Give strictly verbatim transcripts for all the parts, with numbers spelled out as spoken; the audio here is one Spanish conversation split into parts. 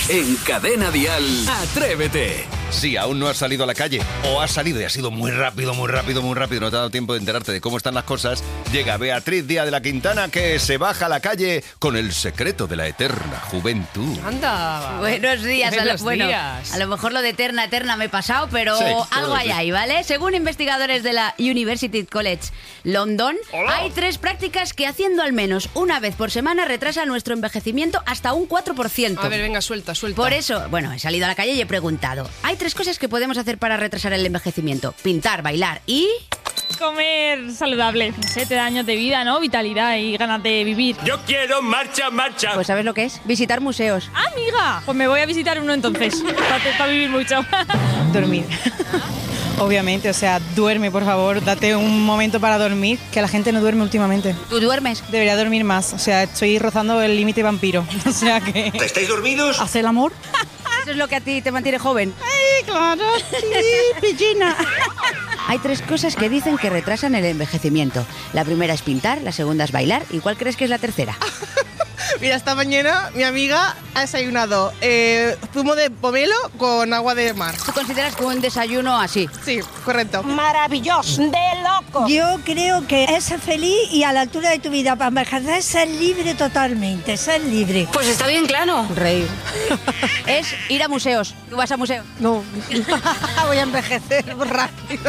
En Cadena Dial, Atrévete. Si aún no has salido a la calle o has salido y has sido muy rápido, muy rápido, muy rápido, no te ha dado tiempo de enterarte de cómo están las cosas, llega Beatriz Díaz de la Quintana, que se baja a la calle con el secreto de la eterna juventud. Anda. Buenos días. A lo, Buenos bueno, días. a lo mejor lo de eterna, eterna me he pasado, pero Sí, algo sí. hay ahí, ¿vale? Según investigadores de la University College London, Hola. hay tres prácticas que haciendo al menos una vez por semana retrasa nuestro envejecimiento hasta un cuatro por ciento. A ver, venga, suelta, suelta. Por eso, bueno, he salido a la calle y he preguntado, hay tres cosas que podemos hacer para retrasar el envejecimiento: pintar, bailar y... Comer saludable, no sé, te da años de vida, ¿no? Vitalidad y ganas de vivir. Yo quiero marcha, marcha. Pues ¿sabes lo que es? Visitar museos. ¡Ah, amiga! Pues me voy a visitar uno entonces, para vivir mucho. Dormir. Obviamente, o sea, duerme, por favor, date un momento para dormir, que la gente no duerme últimamente. ¿Tú duermes? Debería dormir más, o sea, estoy rozando el límite vampiro, o sea que... ¿Estáis dormidos? ¿Hace el amor? ¿Eso es lo que a ti te mantiene joven? ¡Ay, claro! Sí, pillina. Hay tres cosas que dicen que retrasan el envejecimiento. La primera es pintar, la segunda es bailar. ¿Y cuál crees que es la tercera? Mira, esta mañana mi amiga ha desayunado eh, zumo de pomelo con agua de mar. ¿Tú consideras que un desayuno así? Sí, correcto. Maravilloso, de loco. Yo creo que es ser feliz y a la altura de tu vida para envejecer, ser libre totalmente, ser libre. Pues está bien claro. Reír. Es ir a museos. ¿Tú vas a museos? No, voy a envejecer rápido.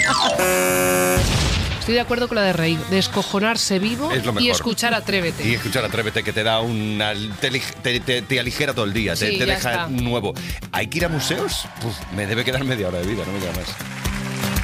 Estoy de acuerdo con la de reír, de escojonarse vivo Es lo y mejor. escuchar Atrévete. Y escuchar Atrévete, que te da una... te, lig- te, te- te aligera todo el día, te, Sí, te ya deja está. nuevo. ¿Hay que ir a museos? Puf, me debe quedar media hora de vida, no me queda más.